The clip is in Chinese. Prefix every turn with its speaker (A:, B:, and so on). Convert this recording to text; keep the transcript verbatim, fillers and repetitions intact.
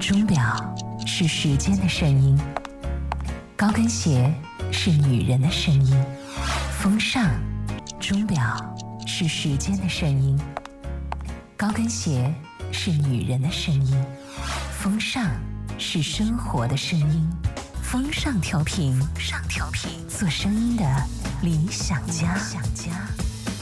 A: 钟表是时间的声音，高跟鞋是女人的声音，风尚，钟表是时间的声音，高跟鞋是女人的声音，风尚是生活的声音。风尚调频，风尚调频，做声音的理想家。理想家。